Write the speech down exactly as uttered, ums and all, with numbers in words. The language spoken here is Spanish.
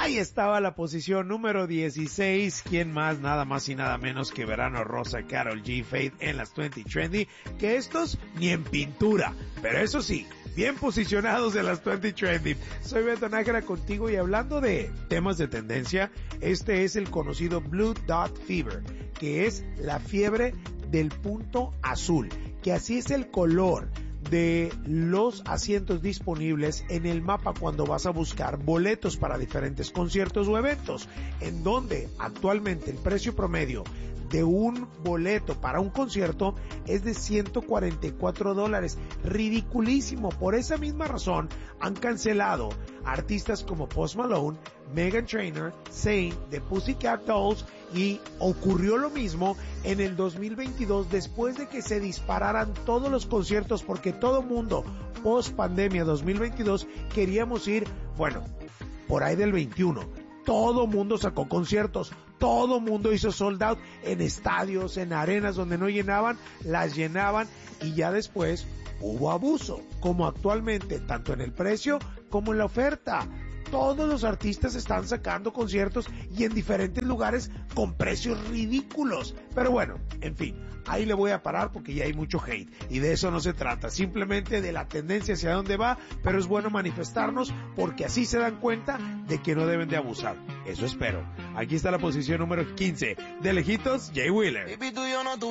Ahí estaba la posición número dieciséis. ¿Quién más? Nada más y nada menos que Verano Rosa, Karol G, Faith en las veinte Trendy. Que estos ni en pintura. Pero eso sí, bien posicionados en las veinte Trendy. Soy Beto Nájera contigo y hablando de temas de tendencia, este es el conocido Blue Dot Fever, que es la fiebre del punto azul, que así es el color de los asientos disponibles en el mapa cuando vas a buscar boletos para diferentes conciertos o eventos, en donde actualmente el precio promedio de un boleto para un concierto es de ciento cuarenta y cuatro dólares. Ridiculísimo. Por esa misma razón han cancelado artistas como Post Malone, Meghan Trainor, Zayn, The Pussycat Dolls, y ocurrió lo mismo en el dos mil veintidós después de que se dispararan todos los conciertos, porque todo mundo post pandemia dos mil veintidós queríamos ir, bueno, por ahí del veintiuno. Todo mundo sacó conciertos, todo mundo hizo sold out en estadios, en arenas donde no llenaban, las llenaban, y ya después hubo abuso, como actualmente, tanto en el precio como en la oferta. Todos los artistas están sacando conciertos y en diferentes lugares con precios ridículos. Pero bueno, en fin, ahí le voy a parar porque ya hay mucho hate y de eso no se trata, simplemente de la tendencia hacia dónde va, pero es bueno manifestarnos porque así se dan cuenta de que no deben de abusar. Eso espero. Aquí está la posición número quince. De lejitos, Jay Wheeler.